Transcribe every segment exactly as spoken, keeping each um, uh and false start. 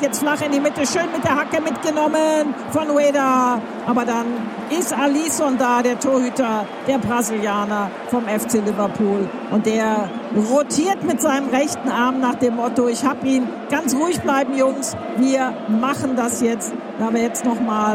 geht jetzt flach in die Mitte, schön mit der Hacke mitgenommen von Ueda. Aber dann ist Alisson da, der Torhüter, der Brasilianer vom F C Liverpool. Und der rotiert mit seinem rechten Arm nach dem Motto, ich hab ihn, ganz ruhig bleiben, Jungs, wir machen das jetzt. Da haben wir jetzt nochmal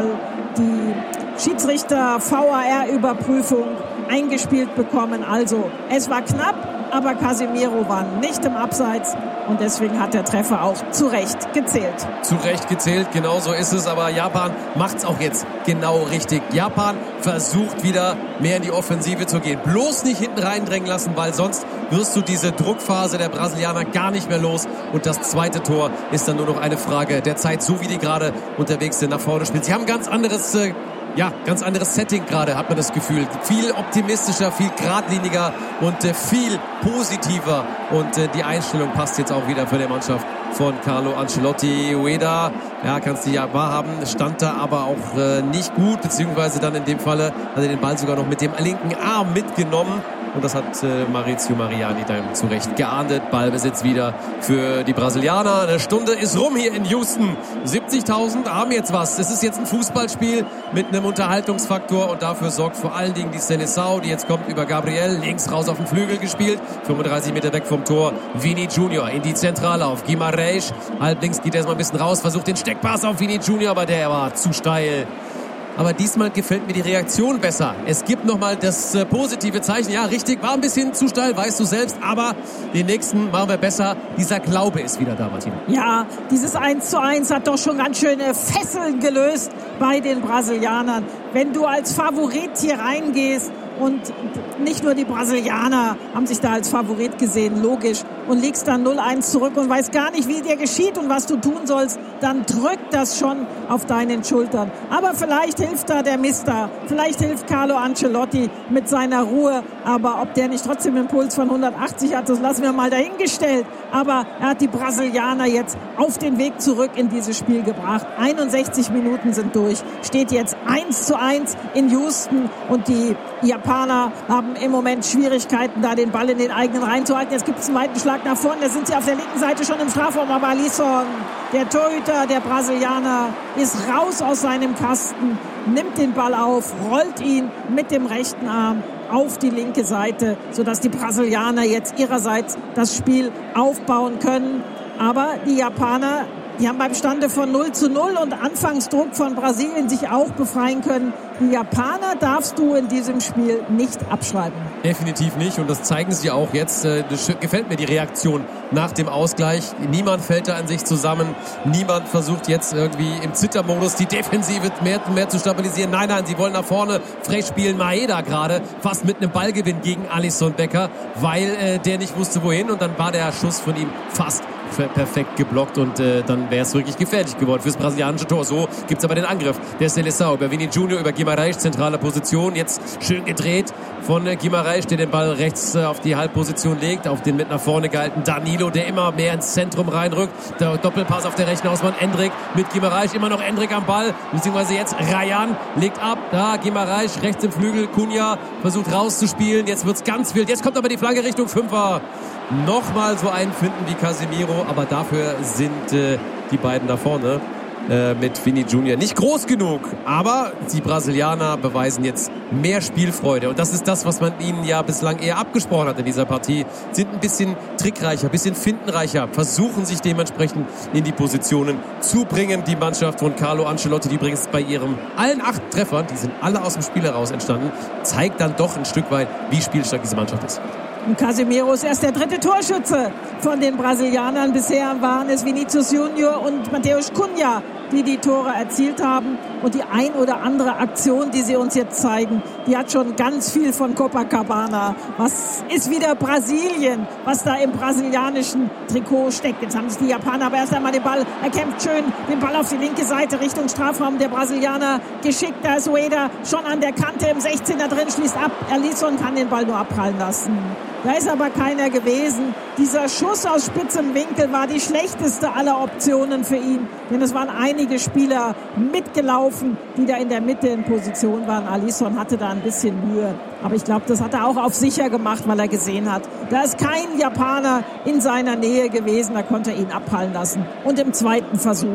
die Schiedsrichter-V A R-Überprüfung eingespielt bekommen. Also, es war knapp, aber Casemiro war nicht im Abseits und deswegen hat der Treffer auch zu Recht gezählt. Zu Recht gezählt, genau so ist es, aber Japan macht's auch jetzt genau richtig. Japan versucht wieder mehr in die Offensive zu gehen. Bloß nicht hinten reindrängen lassen, weil sonst wirst du diese Druckphase der Brasilianer gar nicht mehr los und das zweite Tor ist dann nur noch eine Frage der Zeit, so wie die gerade unterwegs sind, nach vorne spielen. Sie haben ein ganz anderes äh, Ja, ganz anderes Setting gerade, hat man das Gefühl. Viel optimistischer, viel geradliniger und äh, viel positiver. Und äh, die Einstellung passt jetzt auch wieder für die Mannschaft von Carlo Ancelotti. Ueda, ja, kannst du ja wahrhaben, stand da aber auch äh, nicht gut, beziehungsweise dann in dem Falle hat er den Ball sogar noch mit dem linken Arm mitgenommen. Und das hat äh, Maurizio Mariani dann zu Recht geahndet. Ballbesitz wieder für die Brasilianer. Eine Stunde ist rum hier in Houston. siebzigtausend haben jetzt was. Es ist jetzt ein Fußballspiel mit einem Unterhaltungsfaktor und dafür sorgt vor allen Dingen die Seleção, die jetzt kommt über Gabriel. Links raus auf den Flügel gespielt. fünfunddreißig Meter weg vom Tor. Vini Junior in die Zentrale auf Guimarães. Halblinks geht er erstmal ein bisschen raus, versucht den Steckpass auf Vini Junior, aber der war zu steil. Aber diesmal gefällt mir die Reaktion besser. Es gibt nochmal das äh, positive Zeichen. Ja, richtig, war ein bisschen zu steil, weißt du selbst. Aber den nächsten machen wir besser. Dieser Glaube ist wieder da, Martina. Ja, dieses eins zu eins hat doch schon ganz schöne Fesseln gelöst bei den Brasilianern. Wenn du als Favorit hier reingehst und nicht nur die Brasilianer haben sich da als Favorit gesehen, logisch, und liegst dann null eins zurück und weißt gar nicht, wie dir geschieht und was du tun sollst, dann drückt das schon auf deinen Schultern. Aber vielleicht hilft da der Mister, vielleicht hilft Carlo Ancelotti mit seiner Ruhe, aber ob der nicht trotzdem einen Puls von hundertachtzig hat, das lassen wir mal dahingestellt. Aber er hat die Brasilianer jetzt auf den Weg zurück in dieses Spiel gebracht. einundsechzig Minuten sind durch, steht jetzt eins zu eins in Houston und die Japaner haben im Moment Schwierigkeiten, da den Ball in den eigenen Reihen zu halten. Jetzt gibt es einen weiten Schlag nach vorne, da sind sie auf der linken Seite schon im Strafraum, aber Alisson, der Torhüter der Brasilianer, ist raus aus seinem Kasten, nimmt den Ball auf, rollt ihn mit dem rechten Arm auf die linke Seite, sodass die Brasilianer jetzt ihrerseits das Spiel aufbauen können. Aber die Japaner, die haben beim Stande von null zu null und Anfangsdruck von Brasilien sich auch befreien können. Die Japaner darfst du in diesem Spiel nicht abschreiben. Definitiv nicht und das zeigen sie auch jetzt. Das gefällt mir die Reaktion nach dem Ausgleich. Niemand fällt da in sich zusammen. Niemand versucht jetzt irgendwie im Zittermodus die Defensive mehr, mehr zu stabilisieren. Nein, nein, sie wollen nach vorne frech spielen. Maeda gerade fast mit einem Ballgewinn gegen Alisson Becker, weil äh, der nicht wusste wohin und dann war der Schuss von ihm fast perfekt geblockt und äh, dann wäre es wirklich gefährlich geworden fürs brasilianische Tor. So gibt es aber den Angriff der Seleção über Vini Junior, über Guimarães, zentrale Position, jetzt schön gedreht von äh, Guimarães, der den Ball rechts äh, auf die Halbposition legt, auf den mit nach vorne gehalten Danilo, der immer mehr ins Zentrum reinrückt, der Doppelpass auf der rechten Außenbahn, Endrick mit Guimarães, immer noch Endrick am Ball, beziehungsweise jetzt Rayan legt ab, da Guimarães rechts im Flügel, Cunha versucht rauszuspielen, jetzt wird's ganz wild, jetzt kommt aber die Flanke Richtung Fünfer. Nochmal so einen finden wie Casemiro, aber dafür sind äh, die beiden da vorne äh, mit Vini Junior nicht groß genug. Aber die Brasilianer beweisen jetzt mehr Spielfreude und das ist das, was man ihnen ja bislang eher abgesprochen hat in dieser Partie. Sind ein bisschen trickreicher, ein bisschen findenreicher, versuchen sich dementsprechend in die Positionen zu bringen. Die Mannschaft von Carlo Ancelotti, die übrigens bei ihren allen acht Treffern, die sind alle aus dem Spiel heraus entstanden, zeigt dann doch ein Stück weit, wie spielstark diese Mannschaft ist. Und Casemiro ist erst der dritte Torschütze von den Brasilianern. Bisher waren es Vinícius Junior und Matheus Cunha, die die Tore erzielt haben. Und die ein oder andere Aktion, die sie uns jetzt zeigen, die hat schon ganz viel von Copacabana. Was ist wieder Brasilien, was da im brasilianischen Trikot steckt? Jetzt haben sich die Japaner aber erst einmal den Ball, er kämpft schön den Ball auf die linke Seite Richtung Strafraum der Brasilianer geschickt. Da ist Ueda schon an der Kante im sechzehner drin, schließt ab. Alisson kann den Ball nur abprallen lassen. Da ist aber keiner gewesen. Dieser Schuss aus spitzem Winkel war die schlechteste aller Optionen für ihn. Denn es waren einige Spieler mitgelaufen, die da in der Mitte in Position waren. Alisson hatte da ein bisschen Mühe. Aber ich glaube, das hat er auch auf sicher gemacht, weil er gesehen hat, da ist kein Japaner in seiner Nähe gewesen. Da konnte er ihn abprallen lassen. Und im zweiten Versuch